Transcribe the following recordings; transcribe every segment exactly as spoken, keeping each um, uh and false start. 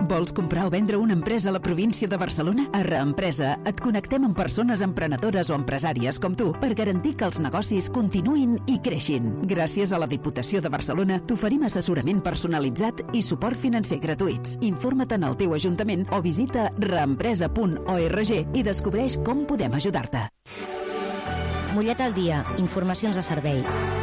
Vols comprar o vendre una empresa a la província de Barcelona? A Reempresa et connectem amb persones emprenedores o empresàries com tu per garantir que els negocis continuïn i creixin. Gràcies a la Diputació de Barcelona t'oferim assessorament personalitzat i suport financer gratuïts. Informa't en el teu ajuntament o visita reempresa punt org i descobreix com podem ajudar-te. Mollet al dia. Informacions de servei.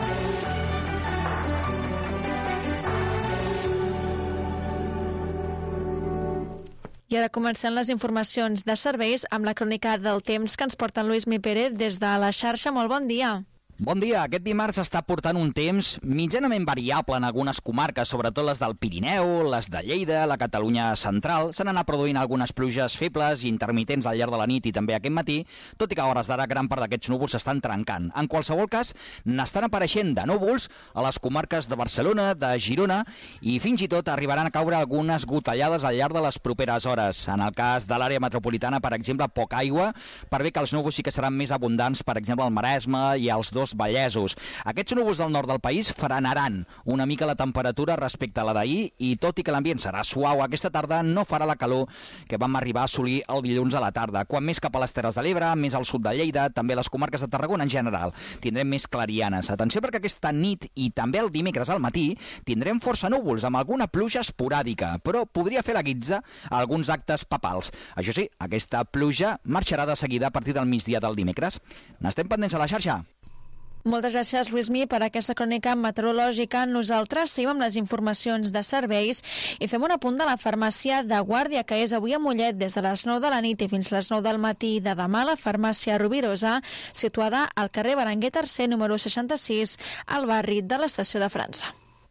I ara comencem les informacions de serveis amb la crònica del temps que ens porta en Lluís Mi Pérez des de la xarxa. Molt bon dia. Bon dia. Aquest dimarts està portant un temps mitjanament variable en algunes comarques, sobretot les del Pirineu, les de Lleida, la Catalunya central. S'han anat produint algunes pluges febles i intermitents al llarg de la nit i també aquest matí, tot i que a hores d'ara gran part d'aquests núvols s'estan trencant. En qualsevol cas, n'estan apareixent de núvols a les comarques de Barcelona, de Girona, i fins i tot arribaran a caure algunes gotellades al llarg de les properes hores. En el cas de l'àrea metropolitana, per exemple, poca aigua, per bé que els núvols sí que seran més abundants, per exemple, al Maresme i als dos Vallesos. Aquests núvols del nord del país frenaran una mica la temperatura respecte a la d'ahir i tot i que l'ambient serà suau, aquesta tarda no farà la calor que vam arribar a assolir el dilluns a la tarda. Quan més cap a les Terres de l'Ebre, més al sud de Lleida, també les comarques de Tarragona en general, tindrem més clarianes. Atenció perquè aquesta nit i també el dimecres al matí tindrem força núvols amb alguna pluja esporàdica, però podria fer la guitza a alguns actes papals. Això sí, aquesta pluja marxarà de seguida a partir del migdia del dimecres. N'estem pendents a la xarxa. Moltes gràcies, Lluís Mi, per aquesta crònica meteorològica. Nosaltres seguim amb les informacions de serveis i fem un apunt de la farmàcia de Guàrdia, que és avui a Mollet des de les nou de la nit i fins les nou del matí de demà. La farmàcia Rovirosa, situada al carrer Berenguer tercer, número seixanta-sis, al barri de l'Estació de França.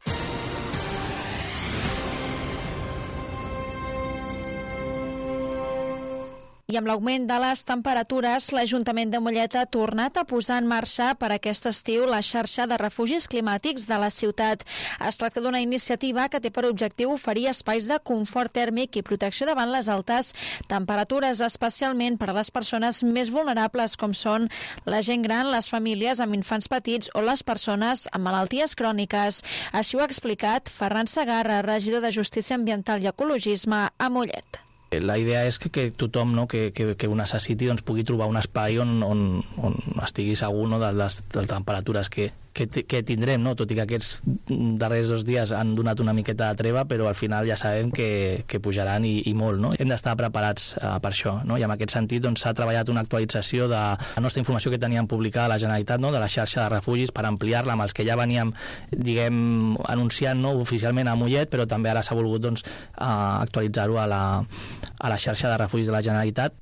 I amb l'augment de les temperatures, l'Ajuntament de Mollet ha tornat a posar en marxa per aquest estiu la xarxa de refugis climàtics de la ciutat. Es tracta d'una iniciativa que té per objectiu oferir espais de confort tèrmic i protecció davant les altes temperatures, especialment per a les persones més vulnerables, com són la gent gran, les famílies amb infants petits o les persones amb malalties cròniques. Així ho ha explicat Ferran Segarra, regidor de Justícia Ambiental i Ecologisme a Mollet. La idea és que, que tothom, no, que, que, que ho necessiti doncs, pugui trobar un espai on, on, on estigui segur, no, de, les, de les temperatures que, que, que tindrem, no? Tot i que aquests darrers dos dies han donat una miqueta de treva, però al final ja sabem que, que pujaran i, i molt. No? Hem d'estar preparats uh, per això, no? I en aquest sentit doncs, s'ha treballat una actualització de la nostra informació que teníem publicada a la Generalitat, no? De la xarxa de refugis, per ampliar-la amb els que ja veníem, diguem, anunciant, no? Oficialment a Mollet, però també ara s'ha volgut doncs, uh, actualitzar-ho a la a la xarxa de refugis de la Generalitat.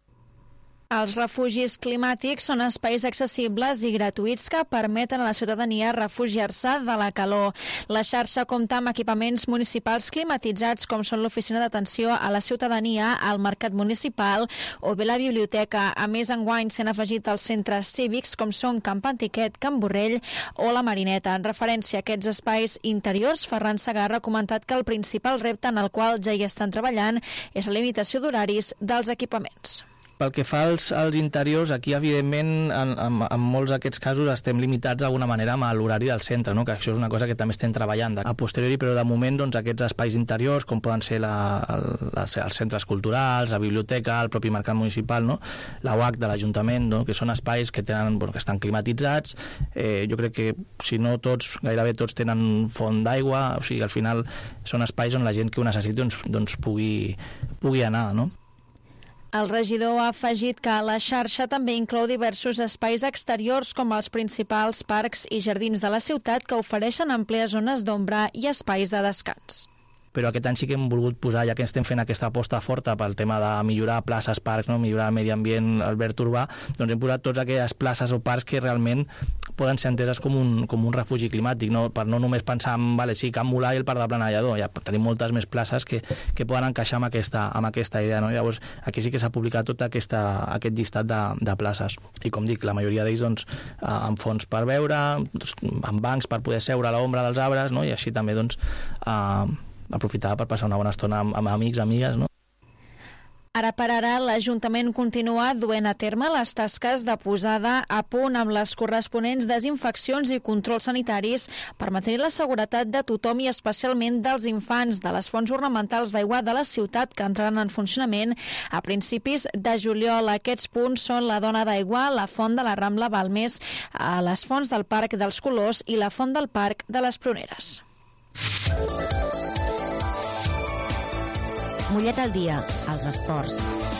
Els refugis climàtics són espais accessibles i gratuïts que permeten a la ciutadania refugiar-se de la calor. La xarxa compta amb equipaments municipals climatitzats com són l'Oficina d'Atenció a la Ciutadania, el Mercat Municipal o bé la Biblioteca. A més, enguany s'han afegit els centres cívics com són Camp Antiquet, Can Borrell o la Marineta. En referència a aquests espais interiors, Ferran Segarra ha comentat que el principal repte en el qual ja hi estan treballant és la limitació d'horaris dels equipaments. Pel que fa als, als interiors, aquí evidentment en, en, en molts d'aquests casos estem limitats d'alguna manera amb l'horari del centre, no? Que això és una cosa que també estem treballant a posteriori, però de moment doncs, aquests espais interiors, com poden ser la, la, els centres culturals, la biblioteca, el propi mercat municipal, no? La U A C de l'Ajuntament, no? Que són espais que, tenen, bueno, que estan climatitzats. Eh, jo crec que si no tots, gairebé tots tenen font d'aigua, o sigui, al final són espais on la gent que ho necessiti doncs, doncs pugui, pugui anar, no? El regidor ha afegit que la xarxa també inclou diversos espais exteriors com els principals parcs i jardins de la ciutat que ofereixen àmplies zones d'ombra i espais de descans. Però aquest any sí que hem volgut posar, ja que estem fent aquesta aposta forta pel tema de millorar places, parcs, no? Millorar el medi ambient, el verd urbà, doncs hem posat totes aquelles places o parcs que realment poden ser enteses com un, com un refugi climàtic, no? Per no només pensar en, vale, sí, Can Mulà i el Parc de Planallador, ja tenim moltes més places que, que poden encaixar amb aquesta, amb aquesta idea, no? Llavors, aquí sí que s'ha publicat tot aquesta, aquest llistat de, de places. I com dic, la majoria d'ells doncs, amb fons per veure, amb bancs per poder seure a l'ombra dels arbres, no? I així també doncs, eh, aprofitar per passar una bona estona amb, amb amics, amigues, no? Ara per ara, l'Ajuntament continua duent a terme les tasques de posada a punt amb les corresponents desinfeccions i controls sanitaris per mantenir la seguretat de tothom i especialment dels infants de les fonts ornamentals d'aigua de la ciutat que entraran en funcionament a principis de juliol. Aquests punts són la Dona d'Aigua, la Font de la Rambla Balmes, a les fonts del Parc dels Colors i la Font del Parc de les Pruneres. Mollet al dia, als esports.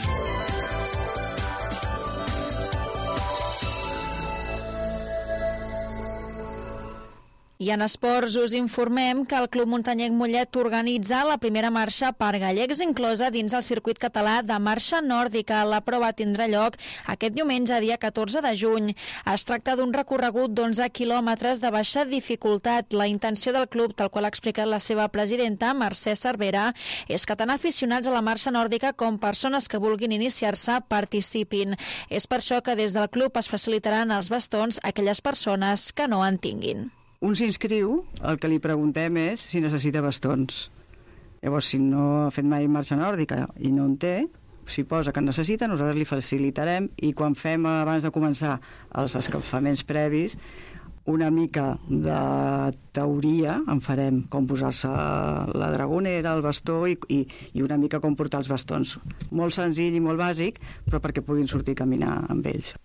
I en esports us informem que el Club Muntanyenc Mollet organitza la primera marxa per gallecs inclosa dins el circuit català de marxa nòrdica. La prova tindrà lloc aquest diumenge, dia catorze de juny. Es tracta d'un recorregut d'onze quilòmetres de baixa dificultat. La intenció del club, tal qual ha explicat la seva presidenta, Mercè Cervera, és que tant aficionats a la marxa nòrdica com persones que vulguin iniciar-se participin. És per això que des del club es facilitaran els bastons a aquelles persones que no en tinguin. Un s'inscriu, el que li preguntem és si necessita bastons. Llavors, si no ha fet mai marxa nòrdica i no en té, si posa que en necessita, nosaltres li facilitarem i quan fem, abans de començar els escalfaments previs, una mica de teoria en farem, com posar-se la dragonera, el bastó i, i, i una mica com portar els bastons. Molt senzill i molt bàsic, però perquè puguin sortir a caminar amb ells.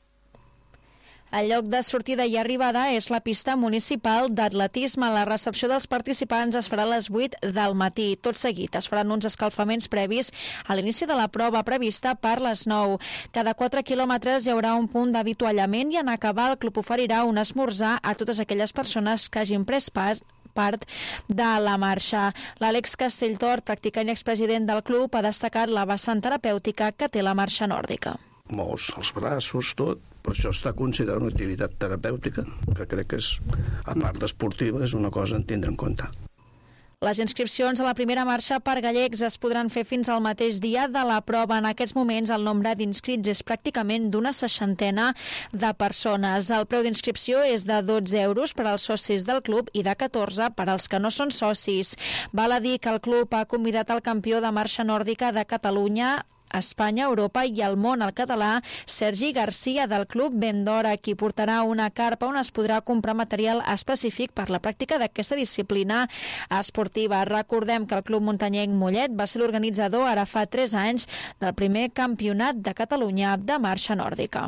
El lloc de sortida i arribada és la pista municipal d'atletisme. La recepció dels participants es farà a les vuit del matí. Tot seguit es faran uns escalfaments previs a l'inici de la prova prevista per les nou. Cada quatre quilòmetres hi haurà un punt d'avituallament i en acabar el club oferirà un esmorzar a totes aquelles persones que hagin pres pas part de la marxa. L'Àlex Castelltort, practicant i expresident del club, ha destacat la vessant terapèutica que té la marxa nòrdica. Mous els braços, tot. Per això està considerada una activitat terapèutica, que crec que és, a part esportiva, és una cosa a tindre en compte. Les inscripcions a la primera marxa per gallecs es podran fer fins al mateix dia de la prova. En aquests moments el nombre d'inscrits és pràcticament d'una seixantena de persones. El preu d'inscripció és de dotze euros per als socis del club i de catorze per als que no són socis. Val a dir que el club ha convidat el campió de marxa nòrdica de Catalunya, Espanya, Europa i el món, el català Sergi Garcia del Club Vendora, qui portarà una carpa on es podrà comprar material específic per la pràctica d'aquesta disciplina esportiva. Recordem que el Club Muntanyenc Mollet va ser l'organitzador ara fa tres anys del primer campionat de Catalunya de marxa nòrdica.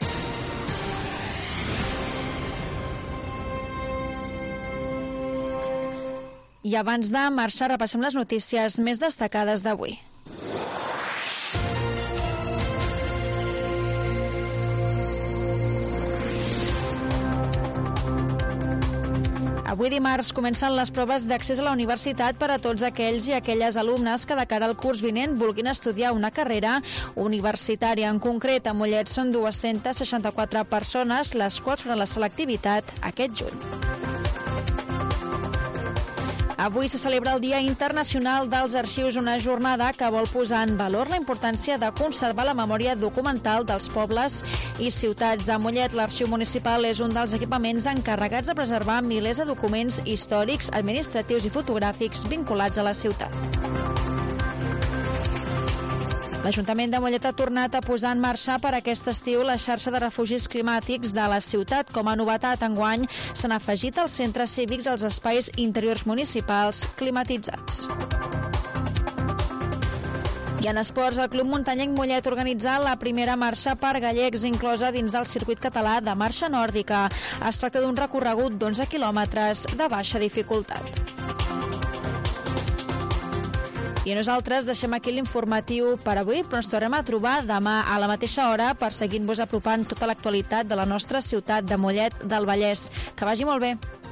I abans de marxar repassem les notícies més destacades d'avui. Avui dimarts comencen les proves d'accés a la universitat per a tots aquells i aquelles alumnes que de cara al curs vinent vulguin estudiar una carrera universitària. En concret, a Mollet són dues-centes seixanta-quatre persones les quals faran la selectivitat aquest juny. Avui se celebra el Dia Internacional dels Arxius, una jornada que vol posar en valor la importància de conservar la memòria documental dels pobles i ciutats. A Mollet, l'Arxiu Municipal és un dels equipaments encarregats de preservar milers de documents històrics, administratius i fotogràfics vinculats a la ciutat. L'Ajuntament de Mollet ha tornat a posar en marxa per aquest estiu la xarxa de refugis climàtics de la ciutat. Com a novetat, enguany s'han afegit als centres cívics els espais interiors municipals climatitzats. I en esports, el Club Muntanyenc Mollet organitza la primera marxa per gallecs inclosa dins del circuit català de marxa nòrdica. Es tracta d'un recorregut d'onze quilòmetres de baixa dificultat. I nosaltres deixem aquí l'informatiu per avui, però ens tornem a trobar demà a la mateixa hora per seguir-vos apropant tota l'actualitat de la nostra ciutat de Mollet del Vallès. Que vagi molt bé!